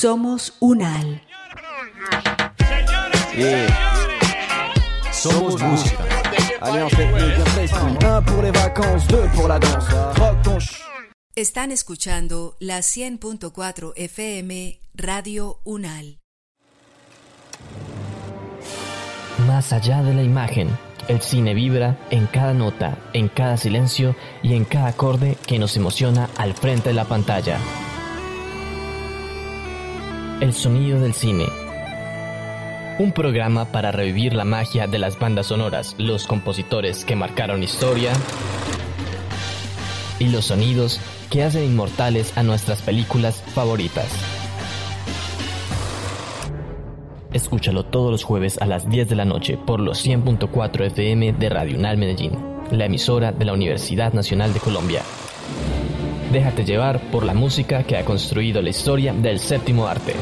Somos UNAL. Somos música. Están escuchando la 100.4 FM Radio UNAL. Más allá de la imagen, el cine vibra en cada nota, en cada silencio y en cada acorde que nos emociona al frente de la pantalla. El sonido del cine. Un programa para revivir la magia de las bandas sonoras, los compositores que marcaron historia y los sonidos que hacen inmortales a nuestras películas favoritas. Escúchalo todos los jueves a las 10 de la noche por los 100.4 FM de Radio UNAL Medellín, la emisora de la Universidad Nacional de Colombia. Déjate llevar por la música que ha construido la historia del séptimo arte.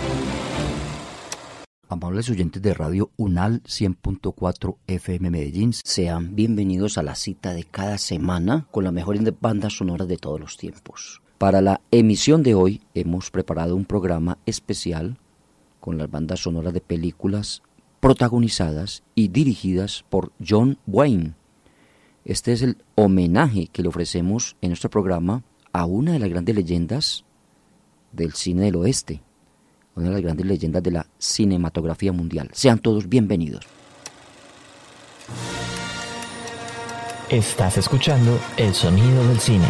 Amables oyentes de Radio UNAL 100.4 FM Medellín, sean bienvenidos a la cita de cada semana con las mejores bandas sonoras de todos los tiempos. Para la emisión de hoy hemos preparado un programa especial con las bandas sonoras de películas protagonizadas y dirigidas por John Wayne. Este es el homenaje que le ofrecemos en nuestro programa a una de las grandes leyendas del cine del oeste, una de las grandes leyendas de la cinematografía mundial. Sean todos bienvenidos. Estás escuchando el sonido del cine.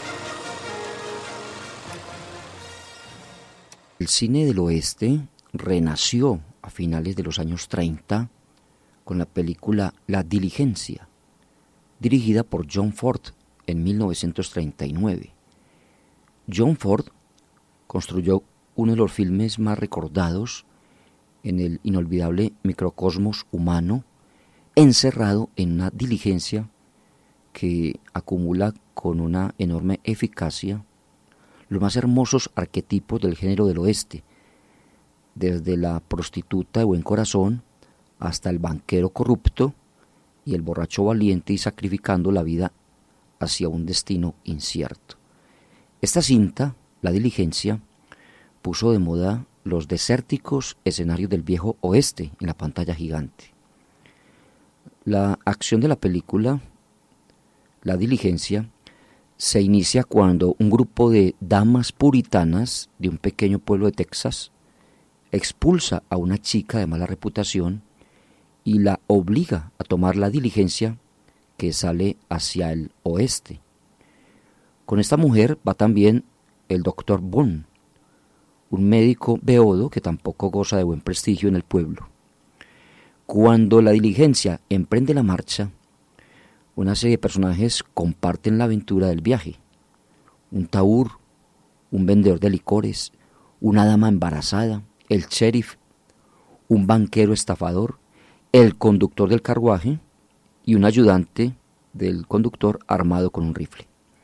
El cine del oeste renació a finales de los años 30 con la película La Diligencia, dirigida por John Ford en 1939. John Ford construyó uno de los filmes más recordados en el inolvidable microcosmos humano, encerrado en una diligencia que acumula con una enorme eficacia los más hermosos arquetipos del género del oeste, desde la prostituta de buen corazón hasta el banquero corrupto y el borracho valiente y sacrificando la vida hacia un destino incierto. Esta cinta, La Diligencia, puso de moda los desérticos escenarios del viejo oeste en la pantalla gigante. La acción de la película, La Diligencia, se inicia cuando un grupo de damas puritanas de un pequeño pueblo de Texas expulsa a una chica de mala reputación y la obliga a tomar la diligencia que sale hacia el oeste. Con esta mujer va también el doctor Boone, un médico beodo que tampoco goza de buen prestigio en el pueblo. Cuando la diligencia emprende la marcha, una serie de personajes comparten la aventura del viaje. Un taur, un vendedor de licores, una dama embarazada, el sheriff, un banquero estafador, el conductor del carruaje y un ayudante del conductor armado con un rifle.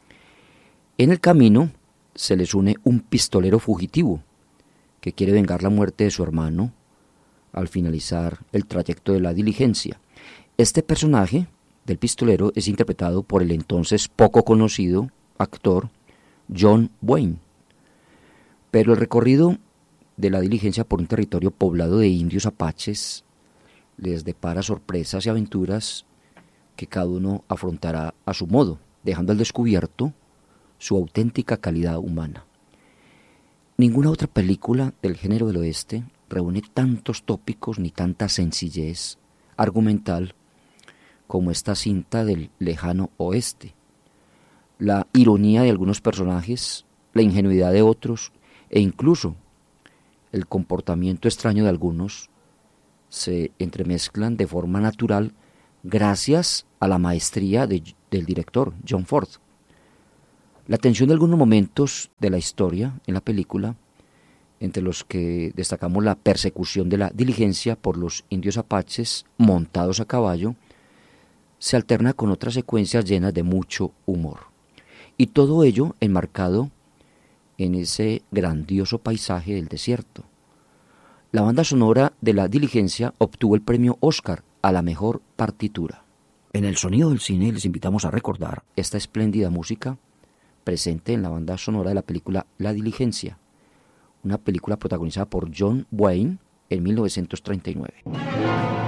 En el camino se les une un pistolero fugitivo que quiere vengar la muerte de su hermano al finalizar el trayecto de la diligencia. Este personaje del pistolero es interpretado por el entonces poco conocido actor John Wayne. Pero el recorrido de la diligencia por un territorio poblado de indios apaches les depara sorpresas y aventuras que cada uno afrontará a su modo, dejando al descubierto su auténtica calidad humana. Ninguna otra película del género del oeste reúne tantos tópicos ni tanta sencillez argumental como esta cinta del lejano oeste. La ironía de algunos personajes, la ingenuidad de otros e incluso el comportamiento extraño de algunos se entremezclan de forma natural gracias a la maestría del director John Ford. La tensión de algunos momentos de la historia en la película, entre los que destacamos la persecución de la diligencia por los indios apaches montados a caballo, se alterna con otras secuencias llenas de mucho humor. Y todo ello enmarcado en ese grandioso paisaje del desierto. La banda sonora de La Diligencia obtuvo el premio Oscar a la mejor partitura. En el sonido del cine les invitamos a recordar esta espléndida música presente en la banda sonora de la película La Diligencia, una película protagonizada por John Wayne en 1939.